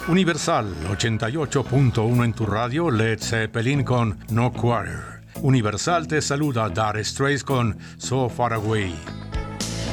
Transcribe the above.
Universal 88.1 en tu radio, Led Zeppelin con No Quarter. Universal te saluda, Dire Straits con So Far Away.